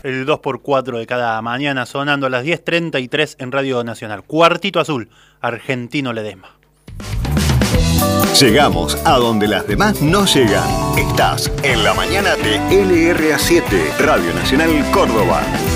el 2x4 de cada mañana, sonando a las 10:33 en Radio Nacional. Cuartito Azul, Argentino Ledesma. Llegamos a donde las demás no llegan. Estás en la mañana de LRA7, Radio Nacional Córdoba.